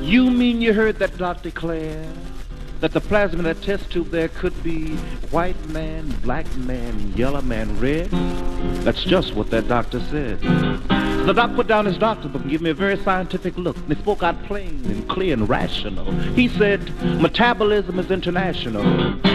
You mean you heard that doctor declare that the plasma in that test tube there could be white man, black man, yellow man, red? That's just what that doctor said. So the doc put down his doctor book and gave me a very scientific look. And he spoke out plain and clear and rational. He said, metabolism is international.